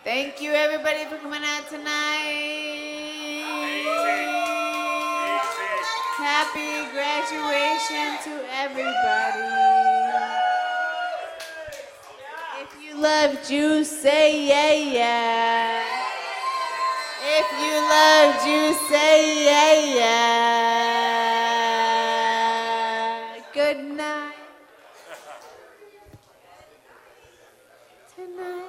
Thank you, everybody, for coming out tonight. Happy graduation to everybody. If you love juice, say yeah, yeah. If you love juice, say yeah, yeah. Good night. Tonight.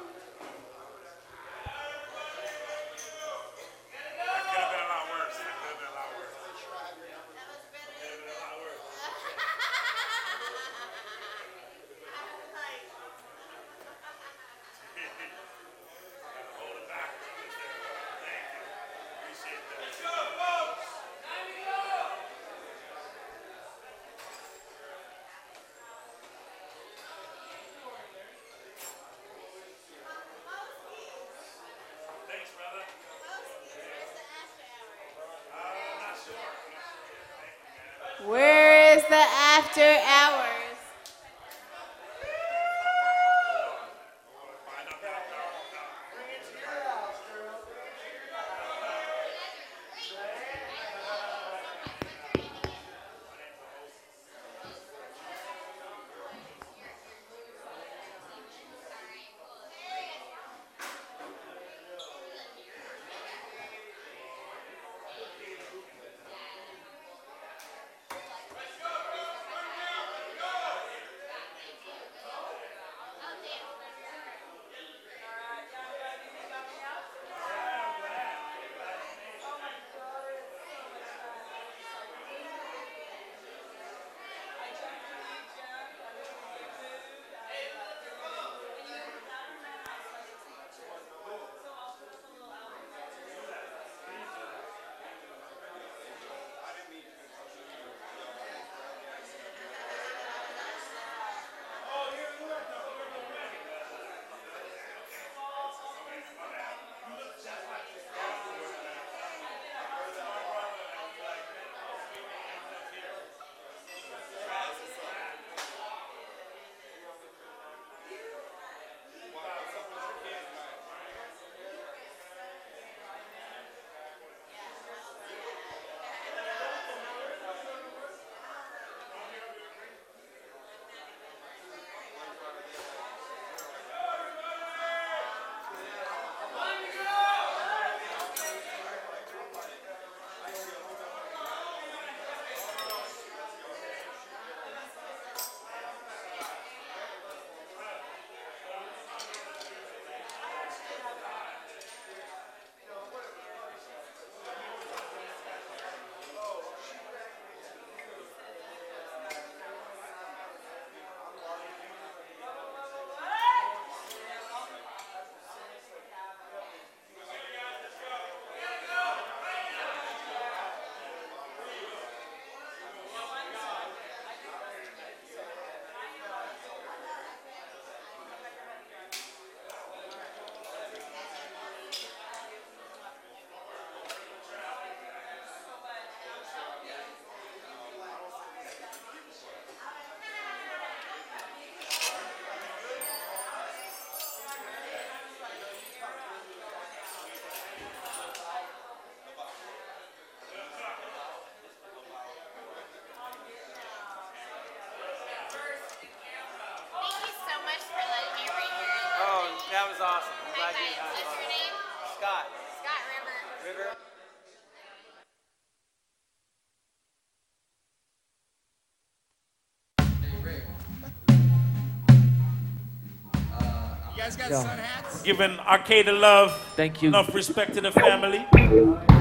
Where is the after hours? That was awesome. I'm glad you had What's your name? Scott. Scott River. River. You guys got sun hats? Giving Arcade love. Thank you. Enough respect to the family.